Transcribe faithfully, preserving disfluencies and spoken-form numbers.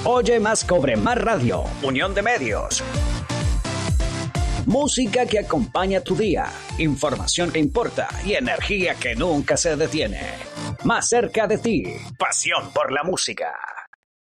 Oye Más Cobre Más Radio. Unión de Medios. Música que acompaña tu día, información que importa y energía que nunca se detiene. Más cerca de ti, pasión por la música.